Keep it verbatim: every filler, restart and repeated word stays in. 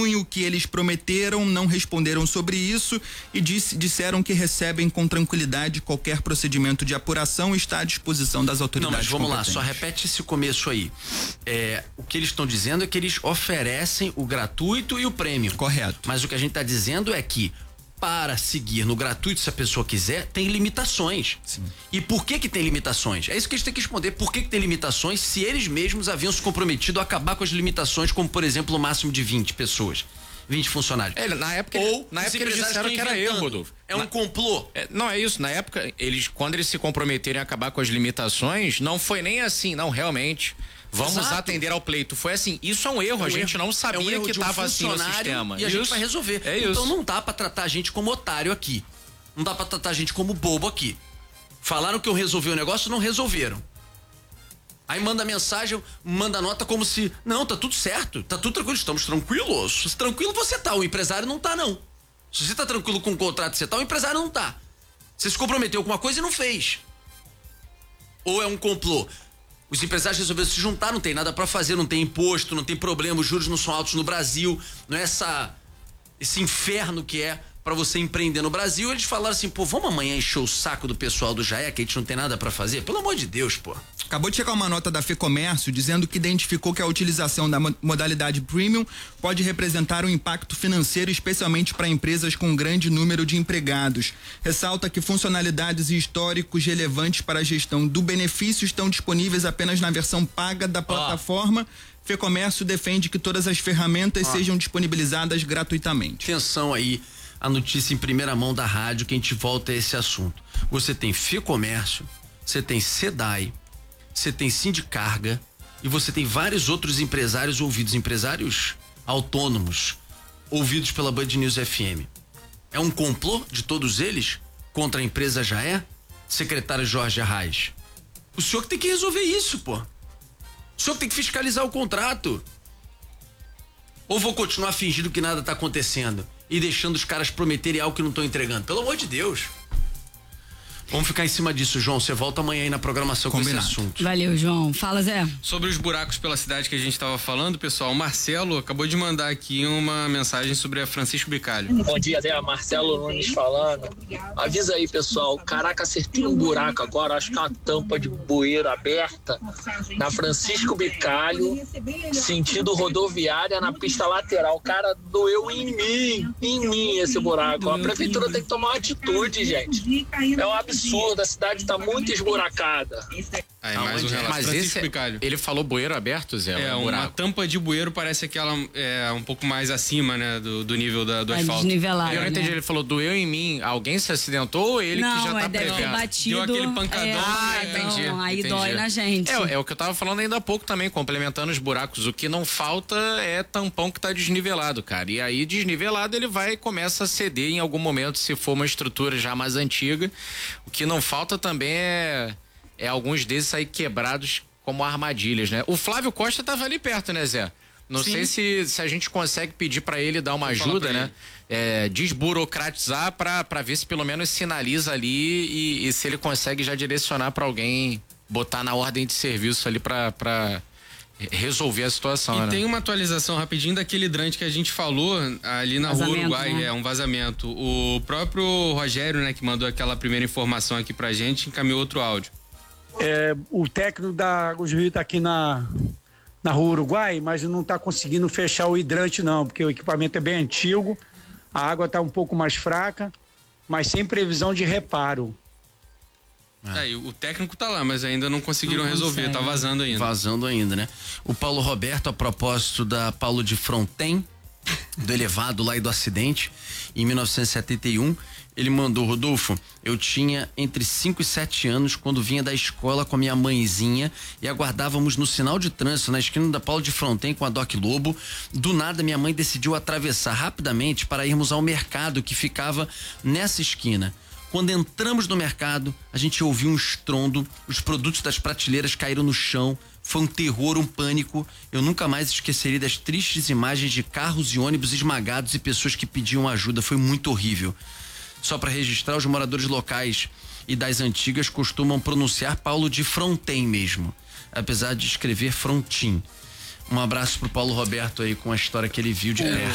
o que eles prometeram, não responderam sobre isso e disse, disseram que recebem com tranquilidade qualquer procedimento de apuração e está à disposição das autoridades. Não, mas vamos lá, só repete esse começo aí. É, o que eles estão dizendo é que eles oferecem o gratuito e o prêmio. Correto. Mas o que a gente está dizendo é que para seguir no gratuito, se a pessoa quiser, tem limitações. Sim. E por que que tem limitações? É isso que a gente tem que responder. Por que que tem limitações se eles mesmos haviam se comprometido a acabar com as limitações, como por exemplo o máximo de vinte pessoas, vinte funcionários? É, na época, Ou na época eles disseram que era erro, Rodolfo. É um na, complô. É, não, é isso. Na época, eles, quando eles se comprometeram a acabar com as limitações, não foi nem assim, não, realmente. Vamos Exato. atender ao pleito. Foi assim, isso é um erro, é um a gente erro. não sabia é um que estava um assim no sistema. E a isso. gente vai resolver. É então isso. não dá pra tratar a gente como otário aqui. Não dá pra tratar a gente como bobo aqui. Falaram que eu resolvi o negócio, não resolveram. Aí manda mensagem, manda nota como se, não, tá tudo certo, tá tudo tranquilo, estamos tranquilos. Se tranquilo você tá, o empresário não tá não. Se você tá tranquilo com o contrato que você tá, o empresário não tá. Você se comprometeu com uma coisa e não fez. Ou é um complô? Os empresários resolveram se juntar, não tem nada pra fazer, não tem imposto, não tem problema, os juros não são altos no Brasil, não é essa, esse inferno que é pra você empreender no Brasil. Eles falaram assim, pô, vamos amanhã encher o saco do pessoal do Jaé, que a gente não tem nada pra fazer? Pelo amor de Deus, pô. Acabou de chegar uma nota da FEComércio dizendo que identificou que a utilização da modalidade premium pode representar um impacto financeiro, especialmente para empresas com um grande número de empregados. Ressalta que funcionalidades e históricos relevantes para a gestão do benefício estão disponíveis apenas na versão paga da plataforma. Ah. FEComércio defende que todas as ferramentas ah. sejam disponibilizadas gratuitamente. Atenção aí, a notícia em primeira mão da rádio, que a gente volta a esse assunto. Você tem FEComércio, você tem SEDAI, você tem Sindicarga e você tem vários outros empresários ouvidos, empresários autônomos, ouvidos pela Band News F M. É um complô de todos eles contra a empresa Jaé? Secretário Jorge Arraes. O senhor que tem que resolver isso, pô. O senhor que tem que fiscalizar o contrato. Ou vou continuar fingindo que nada tá acontecendo e deixando os caras prometerem algo que não estão entregando? Pelo amor de Deus. Vamos ficar em cima disso, João. Você volta amanhã aí na programação Combinado. com esse assunto. Valeu, João. Fala, Zé. Sobre os buracos pela cidade que a gente estava falando, pessoal, o Marcelo acabou de mandar aqui uma mensagem sobre a Francisco Bicalho. Bom dia, Zé. Marcelo Nunes falando. Avisa aí, pessoal. Caraca, acertei um buraco agora. Acho que é uma tampa de bueiro aberta na Francisco Bicalho, sentido rodoviária, na pista lateral. Cara, doeu em mim, em mim esse buraco. A prefeitura tem que tomar uma atitude, gente. É um absurdo. A cidade está muito esburacada. Aí, mais um relato. Mas esse, ele falou bueiro aberto, Zé? É, um uma tampa de bueiro parece aquela é, um pouco mais acima, né, do, do nível da, do é asfalto. Desnivelado, eu não entendi, né? Ele falou, doeu em mim, alguém se acidentou ou ele não, que já tá deve ter batido. Deu aquele pancadão. É, ah, entendi. Não, aí entendi. dói na gente. É, é o que eu tava falando ainda há pouco também, complementando os buracos. O que não falta é tampão que tá desnivelado, cara. E aí, desnivelado, ele vai e começa a ceder em algum momento, se for uma estrutura já mais antiga. O que não falta também é... É alguns desses aí quebrados como armadilhas, né? O Flávio Costa tava ali perto, né, Zé? Não Sim. sei se, se a gente consegue pedir para ele dar uma Vou ajuda, né? É, desburocratizar para para ver se pelo menos sinaliza ali e, e se ele consegue já direcionar para alguém botar na ordem de serviço ali para para resolver a situação, e né? Tem uma atualização rapidinho daquele hidrante que a gente falou ali na vazamento, Rua Uruguai, né? É um vazamento. O próprio Rogério, né, que mandou aquela primeira informação aqui pra gente, encaminhou outro áudio. É, o técnico da Águas do Rio está aqui na, na Rua Uruguai, mas não está conseguindo fechar o hidrante não, porque o equipamento é bem antigo, a água está um pouco mais fraca, mas sem previsão de reparo. Ah. É, o técnico tá lá, mas ainda não conseguiram não resolver, consegue. Tá vazando ainda. Vazando ainda, né? O Paulo Roberto, a propósito da Paulo de Fronten, do elevado lá e do acidente, em mil novecentos e setenta e um, ele mandou, Rodolfo, eu tinha entre cinco e sete anos quando vinha da escola com a minha mãezinha e aguardávamos no sinal de trânsito na esquina da Paulo de Fronten com a Doc Lobo. Do nada minha mãe decidiu atravessar rapidamente para irmos ao mercado que ficava nessa esquina. Quando entramos no mercado, a gente ouviu um estrondo, os produtos das prateleiras caíram no chão, foi um terror, um pânico. Eu nunca mais esquecerei das tristes imagens de carros e ônibus esmagados e pessoas que pediam ajuda, foi muito horrível. Só para registrar, os moradores locais e das antigas costumam pronunciar Paulo de Fronten mesmo, apesar de escrever Frontin. Um abraço pro Paulo Roberto aí com a história que ele viu de perto.